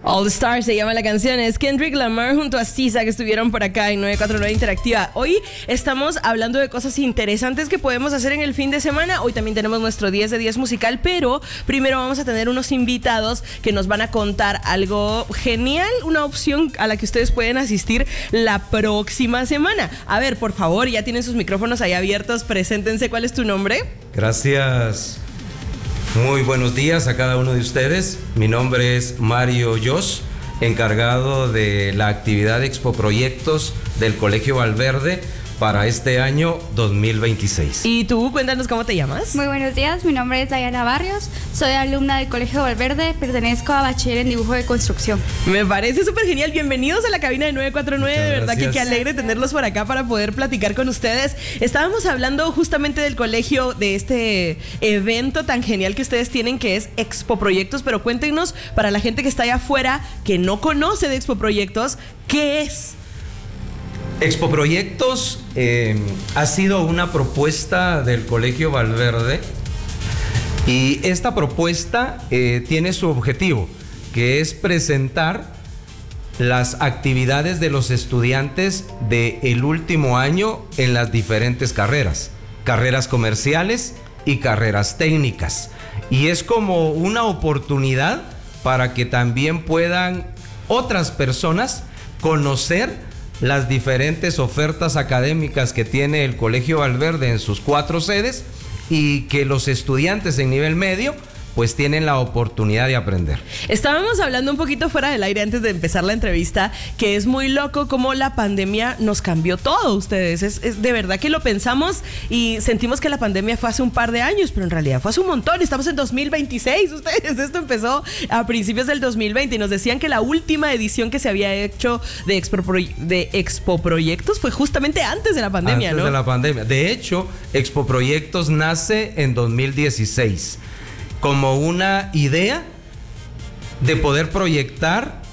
All Stars se llama la canción, es Kendrick Lamar junto a Sisa, que estuvieron por acá en 949 Interactiva. Hoy estamos hablando de cosas interesantes que podemos hacer en el fin de semana. Hoy también tenemos nuestro 10 de 10 musical, pero primero vamos a tener unos invitados que nos van a contar algo genial, una opción a la que ustedes pueden asistir la próxima semana. A ver, por favor, ya tienen sus micrófonos ahí abiertos, preséntense. ¿Cuál es tu nombre? Gracias. Muy buenos días a cada uno de ustedes. Mi nombre es Mario Josh, encargado de la actividad de Expo Proyectos del Colegio Valverde para este año 2026. Y tú, cuéntanos cómo te llamas. Muy buenos días, mi nombre es Dayana Barrios, soy alumna del Colegio Valverde, pertenezco a Bachiller en Dibujo de Construcción. Me parece súper genial, bienvenidos a la cabina de 949, de verdad que qué alegre tenerlos por acá para poder platicar con ustedes. Estábamos hablando justamente del colegio, de este evento tan genial que ustedes tienen, que es Expo Proyectos, pero cuéntenos, para la gente que está allá afuera, que no conoce de Expo Proyectos, ¿qué es? Expo Proyectos ha sido una propuesta del Colegio Valverde y esta propuesta tiene su objetivo, que es presentar las actividades de los estudiantes del último año en las diferentes carreras comerciales y carreras técnicas. Y es como una oportunidad para que también puedan otras personas conocer las diferentes ofertas académicas que tiene el Colegio Valverde en sus 4 sedes y que los estudiantes en nivel medio pues tienen la oportunidad de aprender. Estábamos hablando un poquito fuera del aire antes de empezar la entrevista, que es muy loco cómo la pandemia nos cambió todo, ustedes. Es de verdad que lo pensamos y sentimos que la pandemia fue hace un par de años, pero en realidad fue hace un montón. Estamos en 2026, ustedes. Esto empezó a principios del 2020 y nos decían que la última edición que se había hecho de Expo Proyectos fue justamente antes de la pandemia, ¿no? Antes de la pandemia. De hecho, Expo Proyectos nace en 2016. Como una idea de poder proyectar